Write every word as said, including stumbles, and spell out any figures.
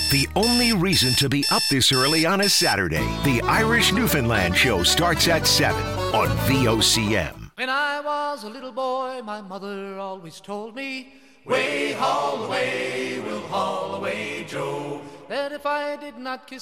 The only reason to be up this early on a Saturday. The Irish Newfoundland Show starts at seven on V O C M. When I was a little boy, my mother always told me, way haul away, we'll haul away, Joe, that if I did not kiss